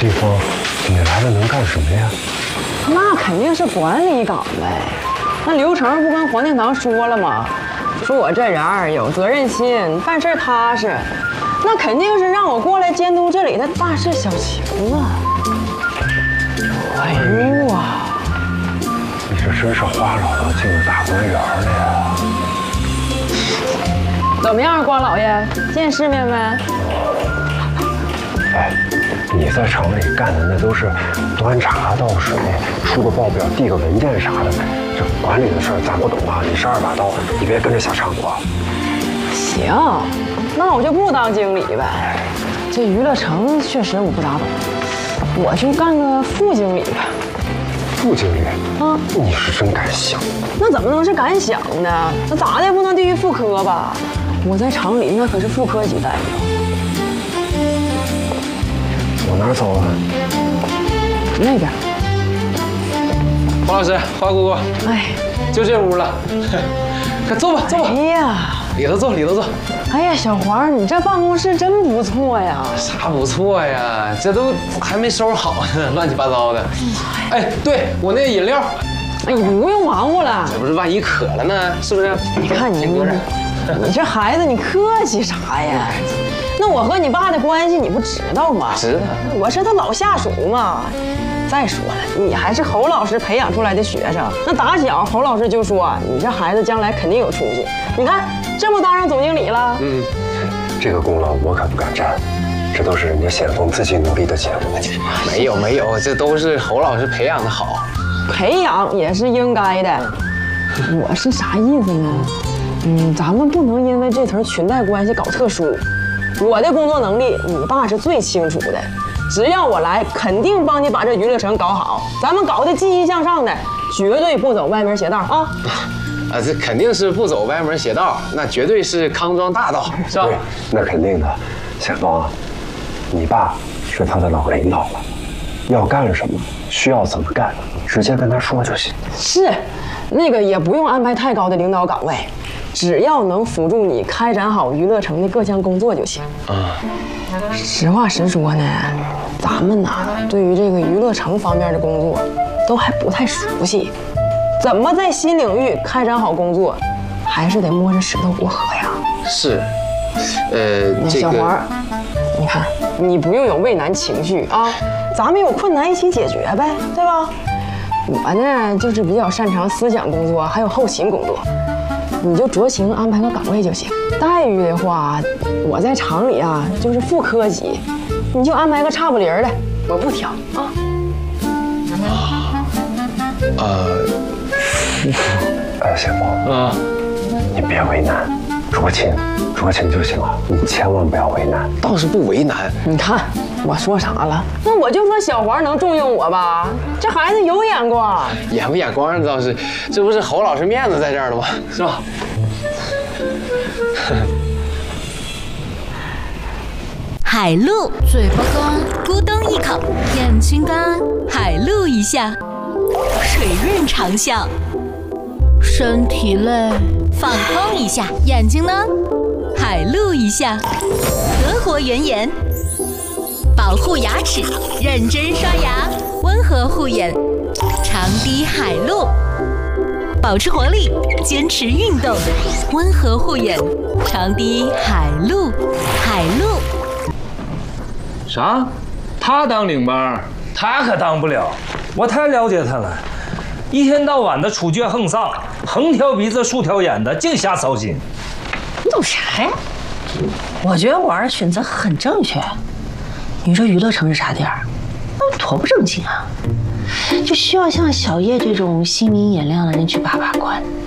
地方，你来了能干什么呀？ 那肯定是管理岗呗。那刘成不跟黄殿堂说了吗？说我这人儿有责任心，办事踏实，那肯定是让我过来监督这里的大事小情啊。哎呦啊！ 你这真是花姥姥进了大观园了呀！ 怎么样，瓜老爷，见世面没？ 哎，你在城里干的那都是端茶倒水、出个报表、递个文件啥的，这管理的事儿咱不懂啊。你是2把刀，你别跟着瞎掺和。 行，那我就不当经理呗。这娱乐城确实我不咋懂，我就干个副经理吧。 副经理啊，你是真敢想。 那怎么能是敢想呢？那咋的不能低于副科吧？我在厂里那可是副科级待遇。 往哪儿走啊？ 那边。 黄老师，花姑姑， 哎， 就这屋了，快坐吧，坐吧。 哎呀， 里头坐，里头坐。 哎呀，小黄，你这办公室真不错呀。 啥不错呀？这都还没收拾好呢，乱七八糟的。哎，对我那饮料。 哎，你不用忙活了。 这不是万一渴了呢，是不是？ 你看你搁这儿。 你这孩子，你客气啥呀？那我和你爸的关系你不知道吗？ 知道， 我是他老下属嘛。再说了，你还是侯老师培养出来的学生，那打小侯老师就说你这孩子将来肯定有出息。你看，这不当上总经理了？ 这个功劳我可不敢沾，这都是人家显凤自己努力的结果。 没有，这都是侯老师培养的好。 培养也是应该的。我是啥意思呢？咱们不能因为这层裙带关系搞特殊。我的工作能力，你爸是最清楚的。只要我来，肯定帮你把这娱乐城搞好。咱们搞得积极向上的，绝对不走歪门邪道啊！ 这肯定是不走歪门邪道，那绝对是康庄大道，是吧？ 对，那肯定的。显凤啊，你爸是他的老领导了，要干什么，需要怎么干，直接跟他说就行。 是，那个也不用安排太高的领导岗位。只要能辅助你开展好娱乐城的各项工作就行。实话实说呢，咱们呐对于这个娱乐城方面的工作都还不太熟悉，怎么在新领域开展好工作，还是得摸着石头过河呀。 是，这个小黄，你看你不用有畏难情绪啊，咱们有困难一起解决呗，对吧？我呢就是比较擅长思想工作，还有后勤工作。你就酌情安排个岗位就行。待遇的话，我在厂里啊就是副科级，你就安排个差不离的，我不挑啊。 显凤，你别为难，酌情就行了，你千万不要为难。 倒是不为难。 你看我说啥了？那我就说小黄能重用我吧，这孩子有眼光。 眼不眼光倒是，这不是侯老师面子在这儿了吗？是吧？ 海陆，嘴巴干，咕咚一口；眼睛干，海陆一下；水润长效，身体累，放空一下；眼睛呢，海陆一下；德国原颜，保护牙齿，认真刷牙，温和护眼，长滴海陆。保持活力，坚持运动，温和护眼，长滴海陆。海陆。 啥？他当领班？他可当不了，我太了解他了，一天到晚的处决横丧，横挑鼻子竖挑眼的，净瞎操心。 你懂啥呀？我觉得我儿选择很正确。你说娱乐城是啥地儿？那多不正经啊！就需要像小叶这种心明眼亮的人去把关。